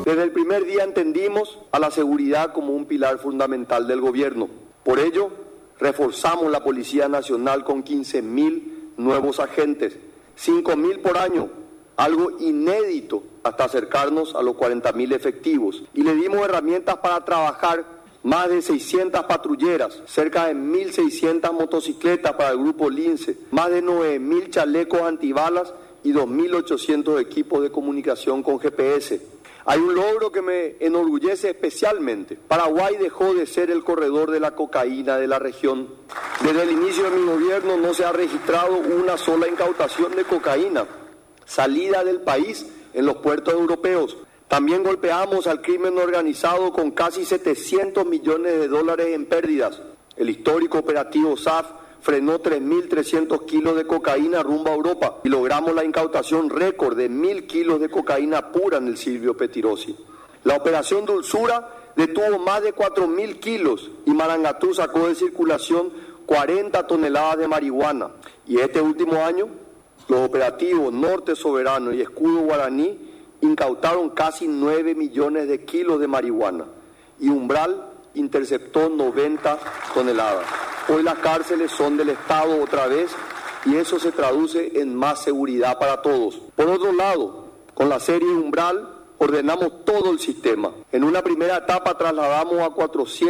Desde el primer día entendimos a la seguridad como un pilar fundamental del gobierno. Por ello, reforzamos la Policía Nacional con 15.000 nuevos agentes, 5.000 por año, algo inédito hasta acercarnos a los 40.000 efectivos. Y le dimos herramientas para trabajar más de 600 patrulleras, cerca de 1.600 motocicletas para el Grupo Lince, más de 9.000 chalecos antibalas y 2.800 equipos de comunicación con GPS. Hay un logro que me enorgullece especialmente. Paraguay dejó de ser el corredor de la cocaína de la región. Desde el inicio de mi gobierno no se ha registrado una sola incautación de cocaína salida del país en los puertos europeos. También golpeamos al crimen organizado con casi 700 millones de dólares en pérdidas. El histórico operativo SAF frenó 3.300 kilos de cocaína rumbo a Europa y logramos la incautación récord de 1.000 kilos de cocaína pura en el Silvio Petirosi. La operación Dulzura detuvo más de 4.000 kilos y Marangatú sacó de circulación 40 toneladas de marihuana. Y este último año, los operativos Norte Soberano y Escudo Guaraní incautaron casi 9 millones de kilos de marihuana y Umbral interceptó 90 toneladas. Hoy las cárceles son del Estado otra vez y eso se traduce en más seguridad para todos. Por otro lado, con la serie Umbral ordenamos todo el sistema. En una primera etapa trasladamos a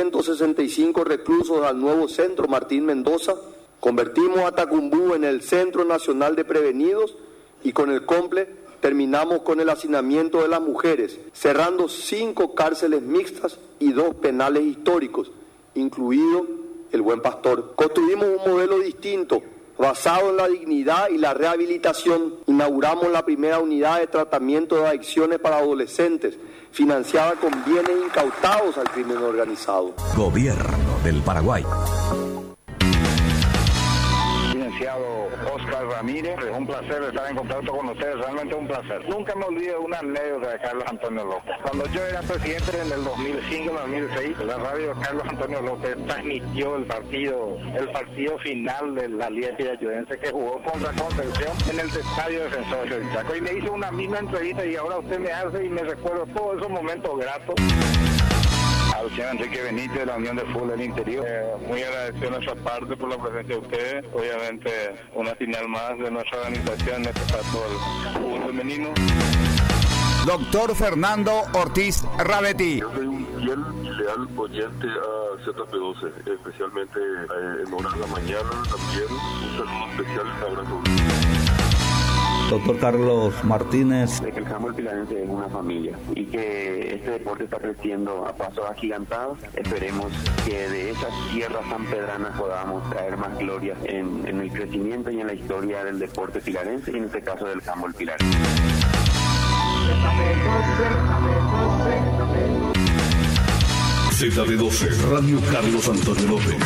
465 reclusos al nuevo centro Martín Mendoza, convertimos a Tacumbú en el Centro Nacional de Prevenidos y con el COMPLE terminamos con el hacinamiento de las mujeres, cerrando 5 cárceles mixtas y 2 penales históricos, incluido el Buen Pastor. Construimos un modelo distinto, basado en la dignidad y la rehabilitación. Inauguramos la primera unidad de tratamiento de adicciones para adolescentes, financiada con bienes incautados al crimen organizado. Gobierno del Paraguay. Oscar Ramírez, es un placer estar en contacto con ustedes, realmente un placer. Nunca me olvido de una anécdota de Carlos Antonio López. Cuando yo era presidente en el 2005-2006, la radio Carlos Antonio López transmitió el partido final de la Liga Pirayudense que jugó contra Concepción en el Estadio Defensor del Chaco. Y me hizo una misma entrevista y ahora usted me hace y me recuerdo todos esos momentos gratos. Al señor Enrique Benítez de la Unión de Fútbol del Interior. Muy agradecido de nuestra parte por la presencia de ustedes. Obviamente una señal más de nuestra organización, en este caso el fútbol femenino. Doctor Fernando Ortiz Rabetti. Yo soy un fiel y leal oyente a ZP12, especialmente en horas de la mañana también. Un saludo especial, un abrazo. Doctor Carlos Martínez. De que el handball pilarense es una familia y que este deporte está creciendo a pasos agigantados. Esperemos que de esas tierras sanpedranas podamos traer más gloria en el crecimiento y en la historia del deporte pilarense y en este caso del handball pilarense. ZP12, Radio Carlos Antonio López.